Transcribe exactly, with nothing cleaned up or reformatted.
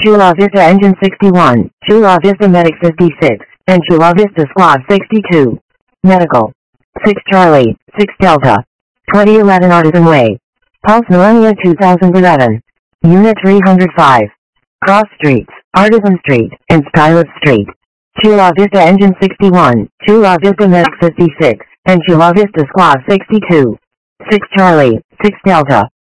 Chula Vista Engine sixty-one, Chula Vista Medic fifty-six, and Chula Vista Squad sixty-two. Medical. six Charlie, six Delta. twenty eleven Artisan Way. Pulse Millennia two thousand eleven. Unit three hundred five. Cross Streets, Artisan Street, and Skylight Street. Chula Vista Engine sixty-one, Chula Vista Medic fifty-six, and Chula Vista Squad sixty-two. six Charlie, six Delta.